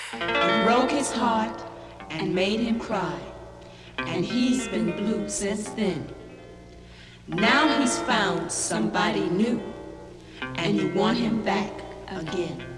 It broke his heart and made him cry, and he's been blue since then. Now he's found somebody new, and you want him back again.